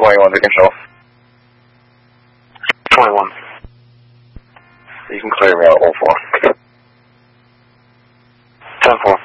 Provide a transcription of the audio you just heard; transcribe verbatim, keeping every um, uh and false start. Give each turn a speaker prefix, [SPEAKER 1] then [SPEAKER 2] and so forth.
[SPEAKER 1] twenty-one to control.
[SPEAKER 2] twenty-one.
[SPEAKER 1] You can clear me out, oh four.
[SPEAKER 2] ten four.